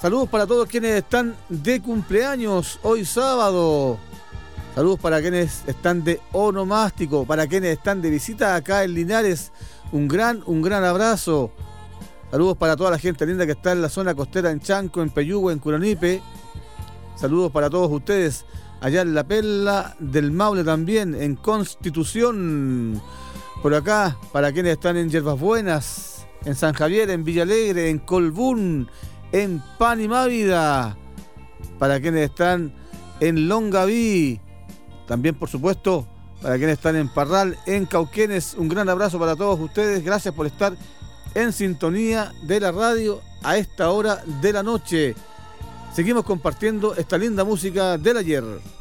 Saludos para todos quienes están de cumpleaños hoy sábado. Saludos para quienes están de onomástico, para quienes están de visita acá en Linares. Un gran abrazo. Saludos para toda la gente linda que está en la zona costera, en Chanco, en Peyúgue, en Curanipe. Saludos para todos ustedes allá en La Perla del Maule también, en Constitución. Por acá, para quienes están en Yerbas Buenas, en San Javier, en Villalegre, en Colbún, en Pan y Mávida. Para quienes están en Longaví. También, por supuesto, para quienes están en Parral, en Cauquenes. Un gran abrazo para todos ustedes. Gracias por estar en sintonía de la radio a esta hora de la noche. Seguimos compartiendo esta linda música del ayer.